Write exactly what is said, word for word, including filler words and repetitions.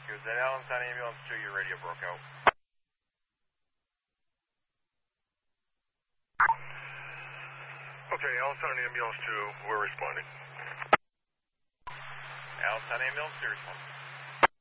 Is that Allentown Ambulance two, your radio broke out. Okay, Allentown Ambulance two, we're responding. Allentown Ambulance two, responding.